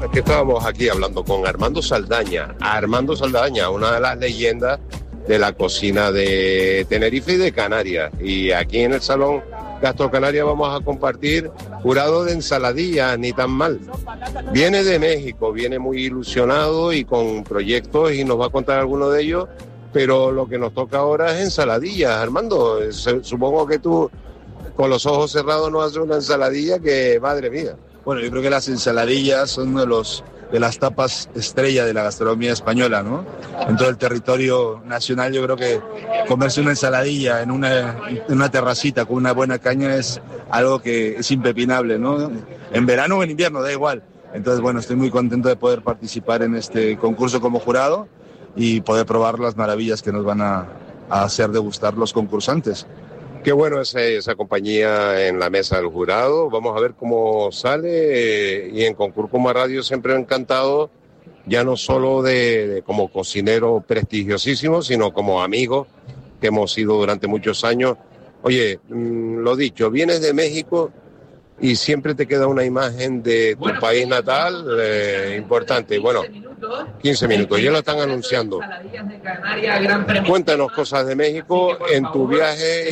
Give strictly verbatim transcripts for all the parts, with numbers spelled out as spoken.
que estábamos aquí hablando con Armando Saldaña. Armando Saldaña, una de las leyendas de la cocina de Tenerife y de Canarias. Y aquí en el Salón Gastro Canarias vamos a compartir jurado de ensaladillas, ni tan mal. Viene de México, viene muy ilusionado y con proyectos y nos va a contar alguno de ellos, pero lo que nos toca ahora es ensaladillas. Armando, supongo que tú con los ojos cerrados no haces una ensaladilla que, madre mía. Bueno, yo creo que las ensaladillas son uno de los de las tapas estrella de la gastronomía española, ¿no? En todo el territorio nacional yo creo que comerse una ensaladilla en una, en una terracita con una buena caña es algo que es impepinable, ¿no? En verano o en invierno, da igual. Entonces, bueno, estoy muy contento de poder participar en este concurso como jurado y poder probar las maravillas que nos van a, a hacer degustar los concursantes. Qué bueno esa, esa compañía en la mesa del jurado. Vamos a ver cómo sale. Y en Concúrcuma Radio siempre he encantado, ya no solo de, de como cocinero prestigiosísimo, sino como amigo que hemos sido durante muchos años. Oye, mmm, lo dicho, vienes de México y siempre te queda una imagen de tu bueno, país natal eh, importante. Bueno, quince minutos, ya lo están anunciando. Cuéntanos cosas de México en tu viaje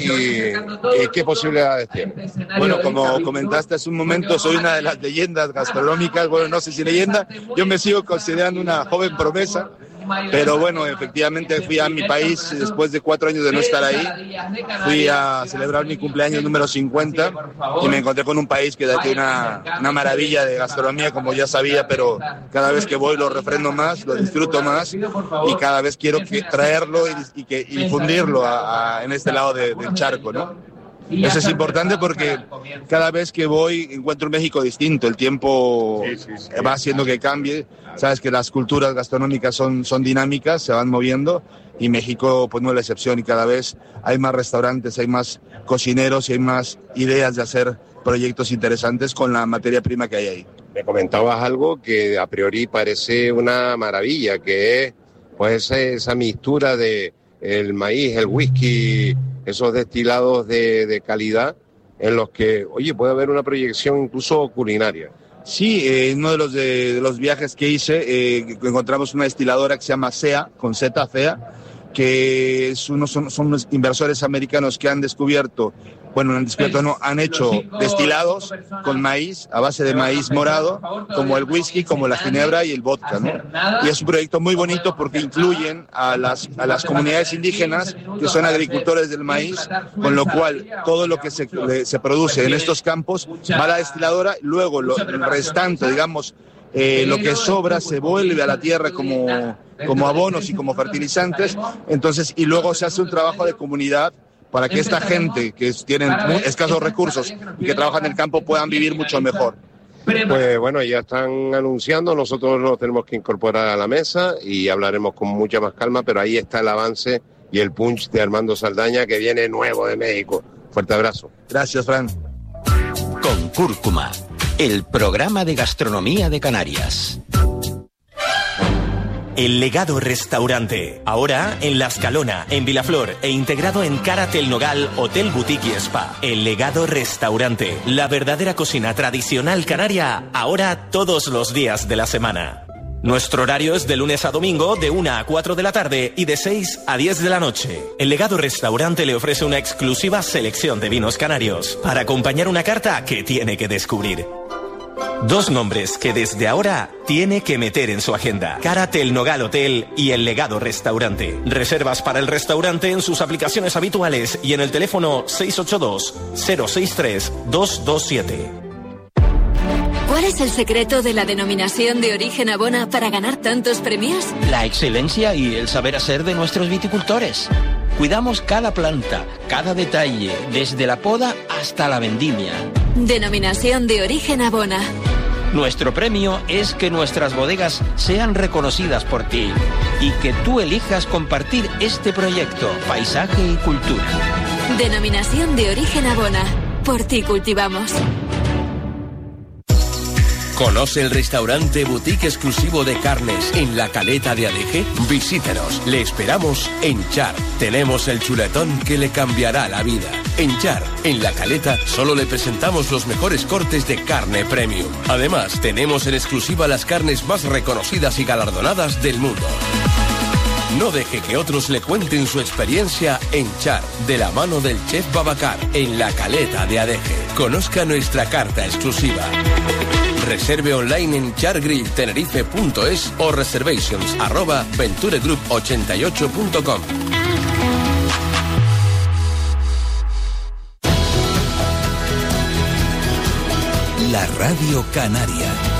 y, y qué posibilidades tienes. Bueno, como comentaste hace un momento, soy una de las leyendas gastronómicas, bueno, no sé si leyenda, yo me sigo considerando una joven promesa. Pero bueno, efectivamente fui a mi país después de cuatro años de no estar ahí. Fui a celebrar mi cumpleaños número cincuenta y me encontré con un país que tiene una, una maravilla de gastronomía, como ya sabía, pero cada vez que voy lo refrendo más, lo disfruto más y cada vez quiero que, traerlo y, y, que, y difundirlo a, a, en este lado de, del charco, ¿no? Eso es importante porque cada vez que voy encuentro un México distinto, el tiempo sí, sí, sí. va haciendo que cambie, sabes que las culturas gastronómicas son, son dinámicas, se van moviendo y México pues no es la excepción y cada vez hay más restaurantes, hay más cocineros y hay más ideas de hacer proyectos interesantes con la materia prima que hay ahí. Me comentabas algo que a priori parece una maravilla, que es pues esa, esa mixtura de el maíz, el whisky, esos destilados de, de calidad en los que, oye, puede haber una proyección incluso culinaria. Sí, en eh, uno de los, de, de los viajes que hice eh, encontramos una destiladora que se llama C E A, con Z, C E A, que es unos, son, son unos inversores americanos que han descubierto, bueno, han descubierto, no, han hecho destilados con maíz, a base de maíz morado, como el whisky, como la ginebra y el vodka, ¿no? Y es un proyecto muy bonito porque incluyen a las, a las comunidades indígenas que son agricultores del maíz, con lo cual todo lo que se, se produce en estos campos va a la destiladora, luego lo, el restante, digamos, Eh, lo que sobra se vuelve a la tierra como, como abonos y como fertilizantes, entonces, y luego se hace un trabajo de comunidad para que esta gente que tienen escasos recursos y que trabaja en el campo puedan vivir mucho mejor. Pues bueno, ya están anunciando, nosotros nos tenemos que incorporar a la mesa y hablaremos con mucha más calma, pero ahí está el avance y el punch de Armando Saldaña, que viene nuevo de México. Fuerte abrazo. Gracias, Fran. Con Cúrcuma, el programa de gastronomía de Canarias. El Legado Restaurante, ahora en La Escalona, en Vilaflor e integrado en Cárate el Nogal, Hotel Boutique y Spa. El Legado Restaurante, la verdadera cocina tradicional canaria, ahora todos los días de la semana. Nuestro horario es de lunes a domingo, de una a cuatro de la tarde y de seis a diez de la noche. El Legado Restaurante le ofrece una exclusiva selección de vinos canarios para acompañar una carta que tiene que descubrir. Dos nombres que desde ahora tiene que meter en su agenda: Cárate el Nogal Hotel y El Legado Restaurante. Reservas para el restaurante en sus aplicaciones habituales y en el teléfono seis ocho dos, cero seis tres, dos dos siete. ¿Cuál es el secreto de la denominación de origen Abona para ganar tantos premios? La excelencia y el saber hacer de nuestros viticultores. Cuidamos cada planta, cada detalle, desde la poda hasta la vendimia. Denominación de origen Abona. Nuestro premio es que nuestras bodegas sean reconocidas por ti y que tú elijas compartir este proyecto, paisaje y cultura. Denominación de origen Abona. Por ti cultivamos. ¿Conoce el restaurante boutique exclusivo de carnes en la Caleta de Adeje? Visítenos, le esperamos en Char. Tenemos el chuletón que le cambiará la vida. En Char, en La Caleta, solo le presentamos los mejores cortes de carne premium. Además, tenemos en exclusiva las carnes más reconocidas y galardonadas del mundo. No deje que otros le cuenten su experiencia en Char, de la mano del chef Babacar, en La Caleta de Adeje. Conozca nuestra carta exclusiva. Reserve online en chargrilltenerife punto es o reservations arroba venturegroup ochenta y ocho punto com. La Radio Canaria.